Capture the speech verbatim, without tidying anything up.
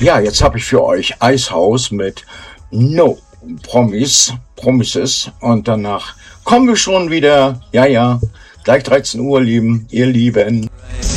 Ja, jetzt habe ich für euch Icehouse mit No Promise, Promises und danach kommen wir schon wieder. Ja, ja, gleich dreizehn Uhr, lieben, ihr Lieben.